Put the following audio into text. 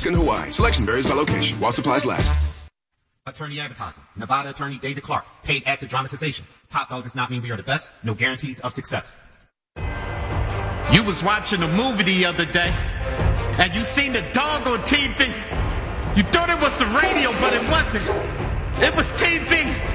Alaska, and Hawaii. Selection varies by location while supplies last. Attorney advertising. Nevada attorney David Clark. Paid actor dramatization. Top dog does not mean we are the best. No guarantees of success. You was watching a movie the other day, and you seen the dog on TV. You thought it was the radio, but it wasn't. It was TV.